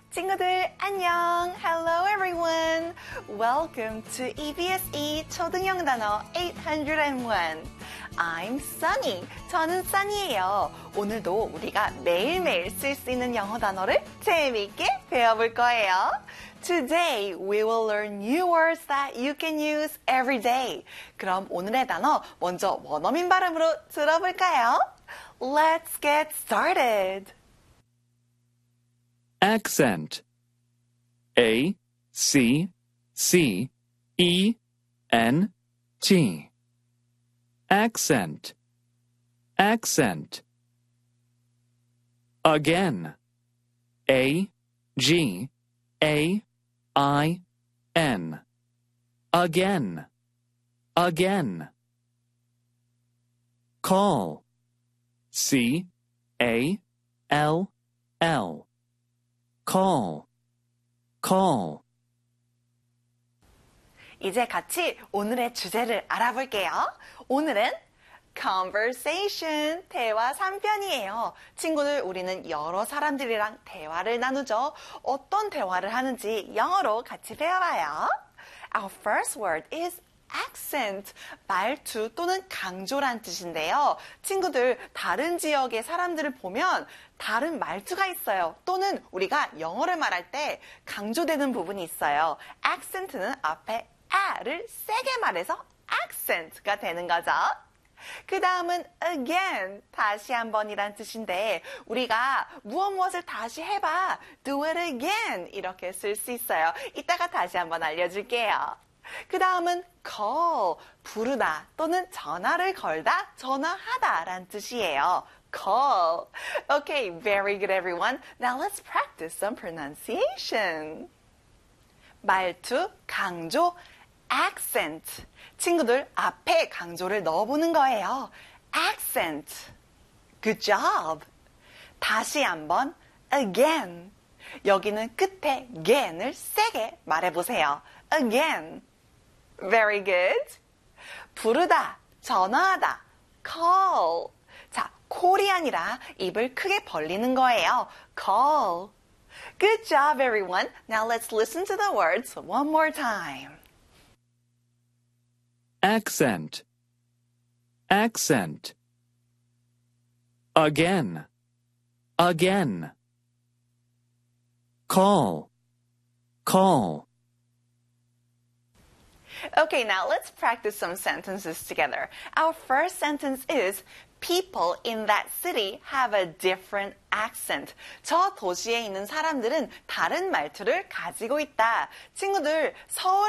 친구들 안녕. Hello everyone. Welcome to EBSE 초등영 단어 801. I'm Sunny. 저는 Sunny예요. 오늘도 우리가 매일매일 쓸 수 있는 영어 단어를 재미있게 배워볼 거예요. Today we will learn new words that you can use every day. 그럼 오늘의 단어 먼저 원어민 발음으로 들어볼까요? Let's get started. Accent. A-C-C-E-N-T. Accent. Accent. Again. A-G-A-I-N. Again. Again. Call. C-A-L-L. Call. Call. 이제 같이 오늘의 주제를 알아볼게요. 오늘은 conversation, 대화 3편이에요. 친구들, 우리는 여러 사람들이랑 대화를 나누죠. 어떤 대화를 하는지 영어로 같이 배워봐요. Our first word is accent, 말투 또는 강조란 뜻인데요. 친구들, 다른 지역의 사람들을 보면 다른 말투가 있어요. 또는 우리가 영어를 말할 때 강조되는 부분이 있어요. accent는 앞에 아를 세게 말해서 accent가 되는 거죠. 그 다음은 again, 다시 한번이란 뜻인데 우리가 무엇을 다시 해봐, do it again 이렇게 쓸 수 있어요. 이따가 다시 한번 알려줄게요. 그 다음은 call, 부르다 또는 전화를 걸다, 전화하다 란 뜻이에요. call. Okay, very good everyone. Now let's practice some pronunciation. 말투, 강조, accent. 친구들, 앞에 강조를 넣어보는 거예요. accent. Good job. 다시 한번 again. 여기는 끝에 again을 세게 말해보세요. again. Very good. 부르다, 전화하다, call. 자, call이 아니라 입을 크게 벌리는 거예요. call. Good job, everyone. Now let's listen to the words one more time. Accent. Accent. Again. Again. Call. Call. Okay, now let's practice some sentences together. Our first sentence is people in that city have a different accent. 저 도시에 있는 사람들은 다른 말투를 가지고 있다. 친구들, 서울